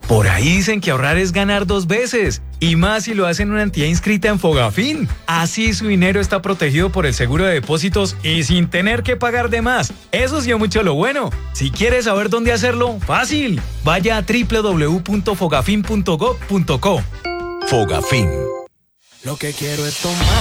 Por ahí dicen que ahorrar es ganar 2 veces. Y más si lo hacen en una entidad inscrita en Fogafín. Así su dinero está protegido por el seguro de depósitos y sin tener que pagar de más. Eso sí es mucho lo bueno. Si quieres saber dónde hacerlo, fácil. Vaya a www.fogafin.gov.co. Fogafín. Lo que quiero es tomar.